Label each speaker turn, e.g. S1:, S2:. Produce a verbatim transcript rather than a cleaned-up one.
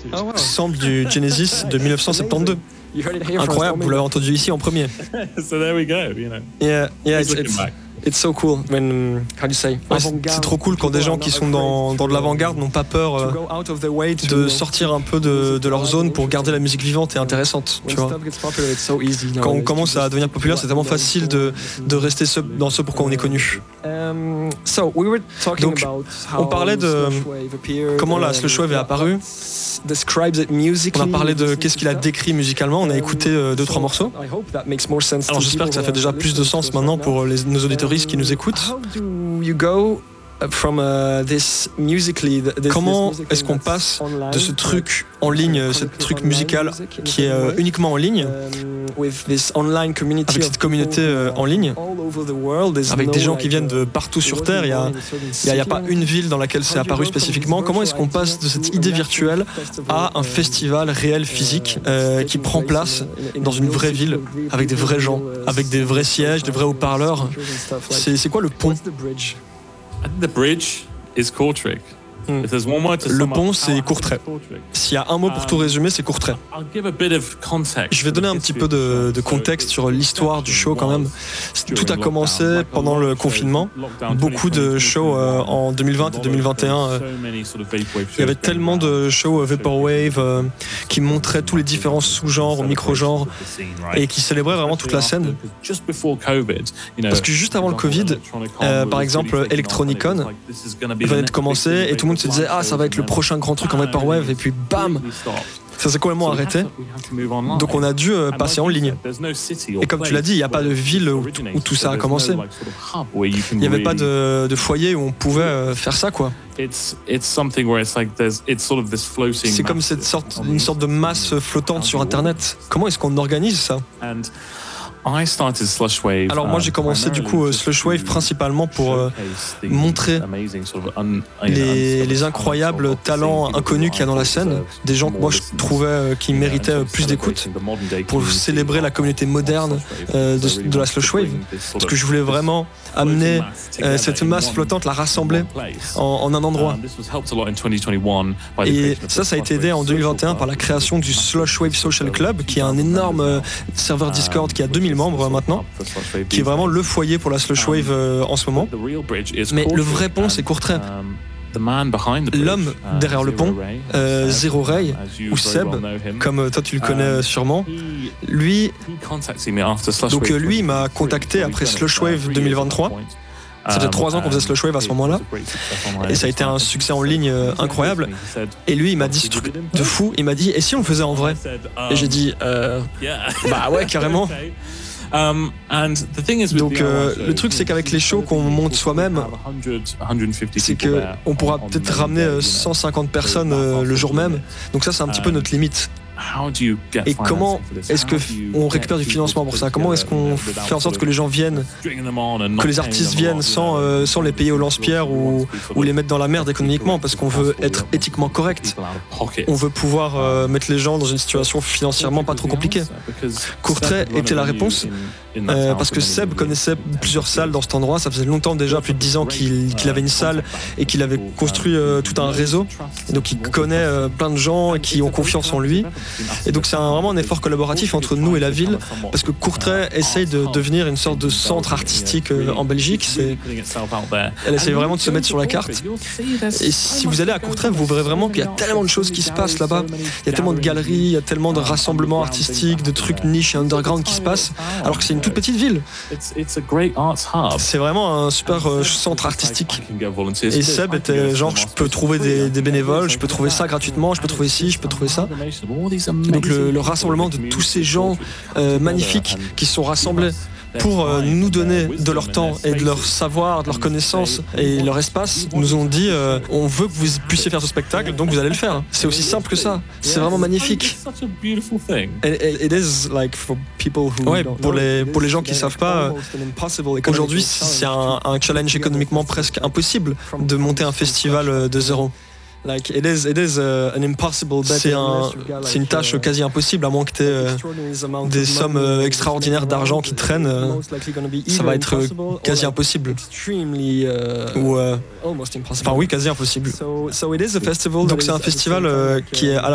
S1: sample du Genesis de dix-neuf cent soixante-douze. Incroyable, vous l'avez entendu ici en premier.
S2: So there we go, you know.
S1: Yeah, yeah, it's,
S2: Looking
S1: it's,
S2: back.
S1: it's so cool when, how do you say? Ouais, c'est, c'est trop cool quand des gens qui sont dans, dans de l'avant-garde n'ont pas peur euh, de sortir un peu de, de leur zone pour garder la musique vivante et intéressante, tu vois. Quand on commence à devenir populaire, c'est tellement facile de, de rester ce, dans ce pourquoi on est connu. Donc, on parlait de comment la slush wave est apparue. On a parlé de qu'est-ce qu'il a décrit musicalement. On a écouté euh, deux trois morceaux. Alors j'espère que ça fait déjà plus de sens maintenant pour les, nos auditoristes qui nous écoutent. From, uh, this musically, this, Comment this est-ce qu'on passe de ce truc en ligne, ce truc musical qui est euh, uniquement en ligne, avec cette communauté euh, en ligne, avec des gens qui viennent de partout sur Terre, il n'y a, y a, y a pas une ville dans laquelle c'est apparu spécifiquement. Comment est-ce qu'on passe de cette idée virtuelle à un festival réel physique euh, qui prend place dans une vraie ville, avec des vrais gens, avec des vrais sièges, des vrais haut-parleurs? C'est, c'est quoi le pont?
S2: I think the bridge is Kortrijk.
S1: Hmm. Le pont, c'est Courtrai. S'il y a un mot pour tout résumer, c'est Courtrai. Je vais donner un petit peu de, de contexte sur l'histoire du show quand même. Tout a commencé pendant le confinement. Beaucoup de shows euh, en deux mille vingt et deux mille vingt et un. Euh, il y avait tellement de shows euh, Vaporwave euh, qui montraient tous les différents sous-genres, micro-genres et qui célébraient vraiment toute la scène. Parce que juste avant le Covid, euh, par exemple, Electronicon venait de commencer et tout le monde se disait ah ça va être le prochain grand truc en Vaporwave et puis bam ça s'est complètement arrêté, donc on a dû euh, passer en ligne. Et comme tu l'as dit, il n'y a pas de ville où, où tout ça a commencé. Il n'y avait pas de, de foyer où on pouvait euh, faire ça quoi. C'est comme cette sorte, une sorte de masse flottante sur Internet. Comment est-ce qu'on organise ça? Alors moi j'ai commencé du coup euh, Slushwave principalement pour euh, montrer les, les incroyables talents inconnus qu'il y a dans la scène, des gens que moi je trouvais euh, qui méritaient plus d'écoute, pour célébrer la communauté moderne euh, de, de la Slushwave, parce que je voulais vraiment amener euh, cette masse flottante, la rassembler en, en un endroit. Et ça, ça a été aidé en deux mille vingt et un par la création du Slushwave Social Club, qui est un énorme euh, serveur Discord qui a deux mille membres maintenant, qui est vraiment le foyer pour la Slushwave euh, en ce moment. Mais le vrai pont, c'est Courtrai. L'homme derrière le pont, euh, Zero Ray, ou Seb, comme toi tu le connais sûrement, lui, donc lui il m'a contacté après Slushwave deux mille vingt-trois. Ça faisait trois ans qu'on faisait Slushwave à ce moment-là, et ça a été un succès en ligne euh, incroyable. Et lui, il m'a dit ce truc de fou. Il m'a dit, et si on le faisait en vrai? Et j'ai dit, euh, bah ouais, carrément. Donc euh, le truc c'est qu'avec les shows qu'on monte soi-même, c'est qu'on pourra peut-être ramener cent cinquante personnes euh, le jour même. Donc ça c'est un petit peu notre limite. Et comment est-ce qu'on récupère du financement pour ça? Comment est-ce qu'on fait en sorte que les gens viennent, que les artistes viennent sans, euh, sans les payer au lance-pierre ou, ou les mettre dans la merde économiquement, parce qu'on veut être éthiquement correct. On veut pouvoir euh, mettre les gens dans une situation financièrement pas trop compliquée. Courtrai était la réponse, euh, parce que Seb connaissait plusieurs salles dans cet endroit. Ça faisait longtemps déjà, plus de dix ans qu'il, qu'il avait une salle et qu'il avait construit euh, tout un réseau. Et donc il connaît euh, plein de gens qui ont confiance en lui. Et donc c'est un, vraiment un effort collaboratif entre nous et la ville, parce que Courtrai essaye de devenir une sorte de centre artistique euh, en Belgique. C'est, elle essaye vraiment de se mettre sur la carte. Et si vous allez à Courtrai, vous verrez vraiment qu'il y a tellement de choses qui se passent là-bas. Il y a tellement de galeries, il y a tellement de rassemblements artistiques, de trucs niches et underground qui se passent, alors que c'est une toute petite ville. C'est vraiment un super euh, centre artistique. Et Seb était genre, je peux trouver des, des bénévoles, je peux trouver ça gratuitement, je peux trouver ci, je peux trouver ça. Donc le, le rassemblement de tous ces gens euh, magnifiques qui se sont rassemblés pour euh, nous donner de leur temps et de leur savoir, de leur connaissance et leur espace, nous ont dit euh, on veut que vous puissiez faire ce spectacle, donc vous allez le faire. C'est aussi simple que ça. C'est vraiment magnifique. It is like for people who ouais, pour les pour les gens qui savent pas, aujourd'hui c'est un, un challenge économiquement presque impossible de monter un festival de zéro. Like it is, it is uh, an impossible bet. C'est, un, c'est une tâche quasi impossible, à moins que tu aies euh, des sommes euh, extraordinaires d'argent qui traînent. Euh, ça va être euh, quasi impossible. Ou, euh, enfin oui, quasi impossible. Donc c'est un festival euh, qui est à la